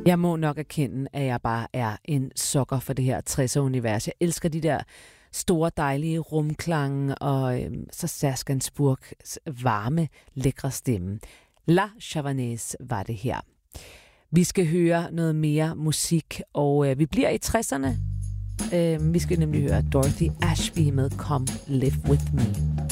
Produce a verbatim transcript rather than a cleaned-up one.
Jeg må nok erkende, at jeg bare er en sokker for det her tresser-univers. Jeg elsker de der store, dejlige rumklange og øhm, så Serskensburgs varme, lækre stemme. La Javanaise var det her. Vi skal høre noget mere musik, og øh, vi bliver i tresserne. Øh, vi skal nemlig høre Dorothy Ashby med Come Live With Me.